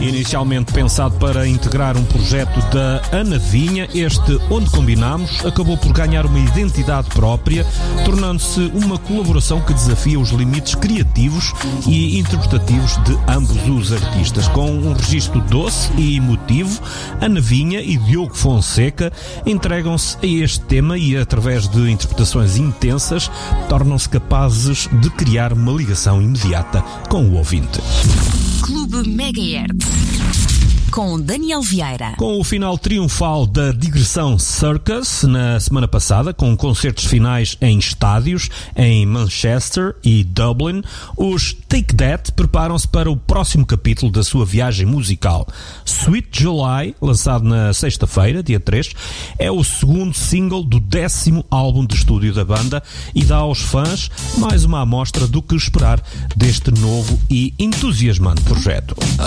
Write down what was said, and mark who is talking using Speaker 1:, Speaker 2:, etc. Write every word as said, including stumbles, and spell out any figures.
Speaker 1: Inicialmente pensado para integrar um projeto da Ana Vinha, este Onde Combinamos acabou por ganhar uma identidade própria, tornando-se uma colaboração que desafia os limites criativos e interpretativos de ambos os artistas. Com um registro doce e emotivo, Ana Vinha e Diogo Fonseca entregam-se a este tema e, através de interpretações intensas, tornam-se capazes de criar uma ligação imediata com o ouvinte.
Speaker 2: Clube Megahertz com Daniel Vieira.
Speaker 1: Com o final triunfal da Digressão Circus na semana passada, com concertos finais em estádios em Manchester e Dublin, os Take That preparam-se para o próximo capítulo da sua viagem musical. Sweet July, lançado na sexta-feira, dia três, é o segundo single do décimo álbum de estúdio da banda e dá aos fãs mais uma amostra do que esperar deste novo e entusiasmante projeto.